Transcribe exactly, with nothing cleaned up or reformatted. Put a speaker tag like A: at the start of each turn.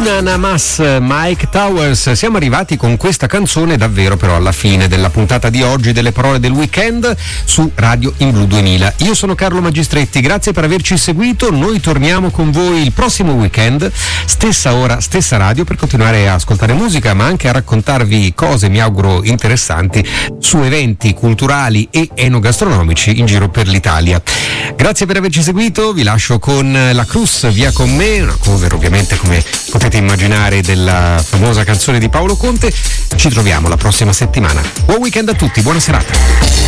A: Unanamas, Mike Towers. Siamo arrivati con questa canzone davvero però alla fine della puntata di oggi delle parole del weekend su Radio In Blu duemila. Io sono Carlo Magistretti, grazie per averci seguito. Noi torniamo con voi il prossimo weekend, stessa ora, stessa radio, per continuare a ascoltare musica ma anche a raccontarvi cose, mi auguro interessanti, su eventi culturali e enogastronomici in giro per l'Italia. Grazie per averci seguito, vi lascio con la Cruz, Via con me, una cover ovviamente come potete immaginare della famosa canzone di Paolo Conte. Ci troviamo la prossima settimana. Buon weekend a tutti, buona serata.